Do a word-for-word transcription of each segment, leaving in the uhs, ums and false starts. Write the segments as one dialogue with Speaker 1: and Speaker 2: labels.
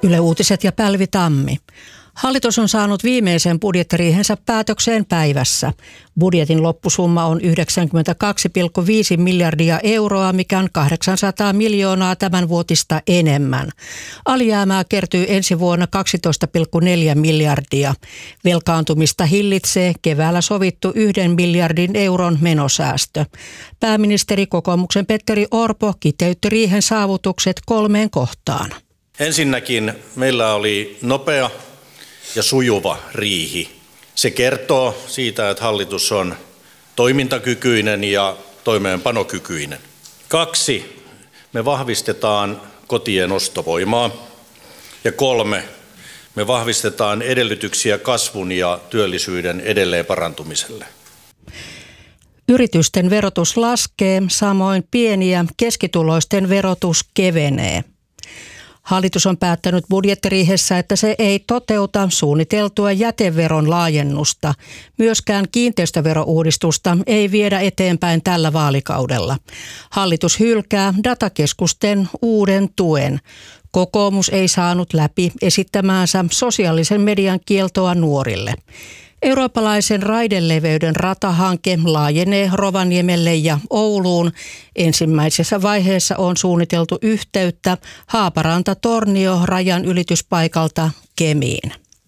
Speaker 1: Yle Uutiset ja Pälvi Tammi. Hallitus on saanut viimeisen budjettiriihensä päätökseen päivässä. Budjetin loppusumma on yhdeksänkymmentäkaksi pilkku viisi miljardia euroa, mikä on kahdeksansataa miljoonaa tämän vuotista enemmän. Alijäämää kertyy ensi vuonna kaksitoista pilkku neljä miljardia. Velkaantumista hillitsee keväällä sovittu yhden miljardin euron menosäästö. Pääministeri kokoomuksen Petteri Orpo kiteytti riihen saavutukset kolmeen kohtaan.
Speaker 2: Ensinnäkin meillä oli nopea ja sujuva riihi. Se kertoo siitä, että hallitus on toimintakykyinen ja toimeenpanokykyinen. Kaksi, me vahvistetaan kotien ostovoimaa. Ja kolme, me vahvistetaan edellytyksiä kasvun ja työllisyyden edelleen parantumiselle.
Speaker 1: Yritysten verotus laskee, samoin pieni- ja keskituloisten verotus kevenee. Hallitus on päättänyt budjettiriihessä, että se ei toteuta suunniteltua jäteveron laajennusta. Myöskään kiinteistöverouudistusta ei viedä eteenpäin tällä vaalikaudella. Hallitus hylkää datakeskusten uuden tuen. Kokoomus ei saanut läpi esittämäänsä sosiaalisen median kieltoa nuorille. Eurooppalaisen raideleveyden ratahanke laajenee Rovaniemelle ja Ouluun. Ensimmäisessä vaiheessa on suunniteltu yhteyttä Haaparanta-Tornio rajan ylityspaikalta Kemiin.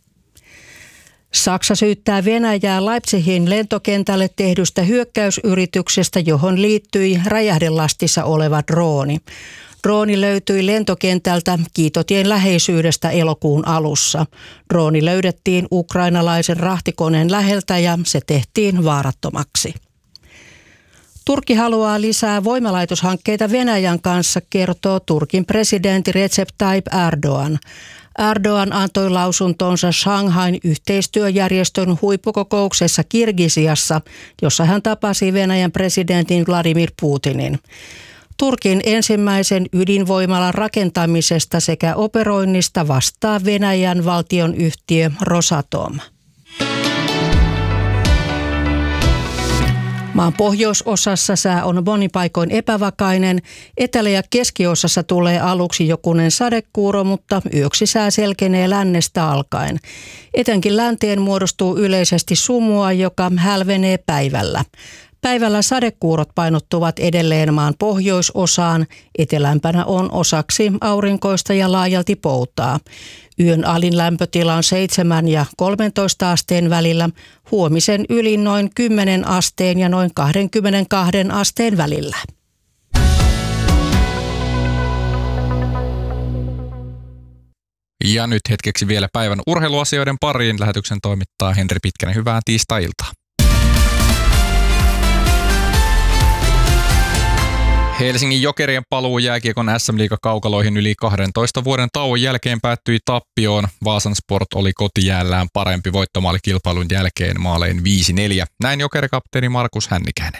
Speaker 1: Saksa syyttää Venäjää Leipzigin lentokentälle tehdystä hyökkäysyrityksestä, johon liittyi räjähdelastissa oleva drooni. Drooni löytyi lentokentältä Kiitotien läheisyydestä elokuun alussa. Drooni löydettiin ukrainalaisen rahtikoneen läheltä ja se tehtiin vaarattomaksi. Turkki haluaa lisää voimalaitoshankkeita Venäjän kanssa, kertoo Turkin presidentti Recep Tayyip Erdogan. Erdogan antoi lausuntonsa Shanghain yhteistyöjärjestön huippukokouksessa Kirgisiassa, jossa hän tapasi Venäjän presidentin Vladimir Putinin. Turkin ensimmäisen ydinvoimalan rakentamisesta sekä operoinnista vastaa Venäjän valtionyhtiö Rosatom. Maan pohjoisosassa sää on monin paikoin epävakainen. Etelä- ja keskiosassa tulee aluksi jokunen sadekuuro, mutta yöksi sää selkenee lännestä alkaen. Etenkin länteen muodostuu yleisesti sumua, joka hälvenee päivällä. Päivällä sadekuurot painottuvat edelleen maan pohjoisosaan. Etelämpänä on osaksi aurinkoista ja laajalti poutaa. Yön alin lämpötila on seitsemän ja kolmentoista asteen välillä. Huomisen yli noin kymmenen asteen ja noin kaksikymmentäkaksi asteen välillä.
Speaker 3: Ja nyt hetkeksi vielä päivän urheiluasioiden pariin. Lähetyksen toimittaa Henri Pitkänen. Hyvää tiistai-iltaa. Helsingin Jokerien paluu jääkiekon äs äm-liigakaukaloihin yli kahdentoista vuoden tauon jälkeen päättyi tappioon. Vaasan Sport oli kotijäällään parempi voittomaalikilpailun jälkeen maalein viisi neljä. Näin Jokerikapteeni Markus Hännikäinen.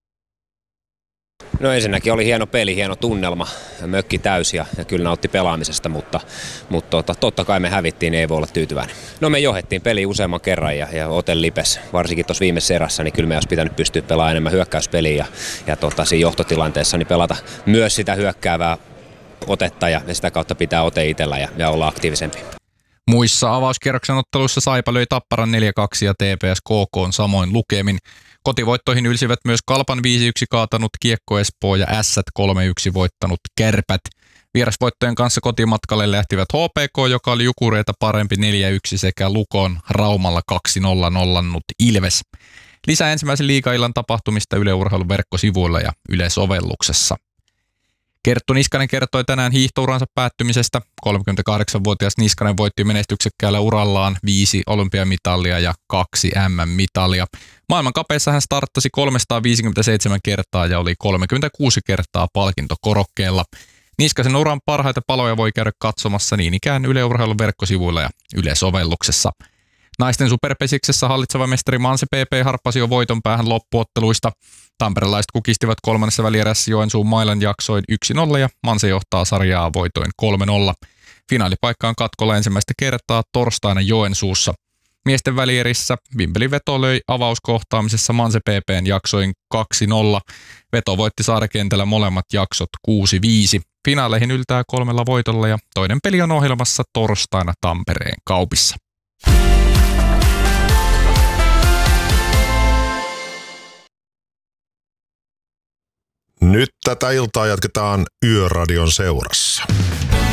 Speaker 4: No ensinnäkin oli hieno peli, hieno tunnelma, mökki täysi ja, ja kyllä nautti pelaamisesta, mutta, mutta tota, totta kai me hävittiin, niin ei voi olla tyytyväinen. No me johdettiin peli useamman kerran ja, ja ote lipes, varsinkin tuossa viimeisessä erässä, niin kyllä me olisi pitänyt pystyä pelaamaan enemmän hyökkäyspeliä ja, ja tota, siinä johtotilanteessa niin pelata myös sitä hyökkäävää otetta ja, ja sitä kautta pitää ote itsellä ja, ja olla aktiivisempi.
Speaker 3: Muissa avauskierroksen otteluissa Saipa löi Tapparan neljä kaksi ja T P S K K on samoin lukemin. Kotivoittoihin ylsivät myös Kalpan viisi yksi kaatanut Kiekko Espoo ja Ässät kolme yksi voittanut Kärpät. Vierasvoittojen kanssa kotimatkalle lähtivät H P K, joka oli Jukureita parempi neljä yksi sekä Lukon Raumalla kaksi nolla nollannut Ilves. Lisää ensimmäisen liigaillan tapahtumista Yle Urheilun verkkosivuilla ja Yle-sovelluksessa. Kerttu Niskanen kertoi tänään hiihtouransa päättymisestä. kolmekymmentäkahdeksanvuotias Niskanen voitti menestyksekkäällä urallaan viisi olympiamitalia ja kaksi äm äm-mitalia. Maailmankapeissa hän starttasi kolmesataaviisikymmentäseitsemän kertaa ja oli kolmekymmentäkuusi kertaa palkintokorokkeella. Niskasen uran parhaita paloja voi käydä katsomassa niin ikään Yle Urheilun verkkosivuilla ja Yle-sovelluksessa. Naisten superpesiksessä hallitseva mestari Manse P P harppasi jo voiton päähän loppuotteluista. Tamperelaiset kukistivat kolmannessa välierässä Joensuun Mailan jaksoin yksi nolla ja Manse johtaa sarjaa voitoin kolme nolla. Finaalipaikka on katkolla ensimmäistä kertaa torstaina Joensuussa. Miesten välierissä Vimpelin Veto löi avauskohtaamisessa Manse P P:n jaksoin kaksi nolla. Veto voitti Saarekentällä molemmat jaksot kuusi viisi. Finaaleihin yltää kolmella voitolla ja toinen peli on ohjelmassa torstaina Tampereen Kaupissa.
Speaker 5: Nyt tätä iltaa jatketaan Yöradion seurassa.